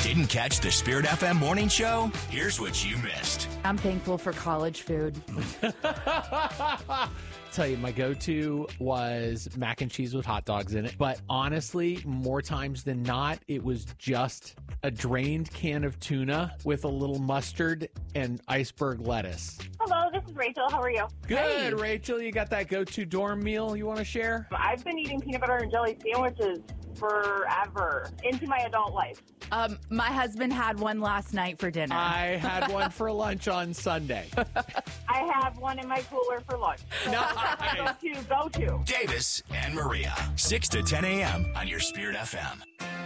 Didn't catch the Spirit FM morning show? Here's what you missed. I'm thankful for college food. Tell you, my go-to was mac and cheese with hot dogs in it. But honestly, more times than not, it was just a drained can of tuna with a little mustard and iceberg lettuce. Hello, this is Rachel. How are you? Good, Hey. Rachel. You got that go-to dorm meal you want to share? I've been eating peanut butter and jelly sandwiches forever into my adult life. My husband had one last night for dinner. I had one for lunch on Sunday. I have one in my cooler for lunch. Nice. Go to. Davis and Maria, 6 to 10 a.m. on your Spirit FM.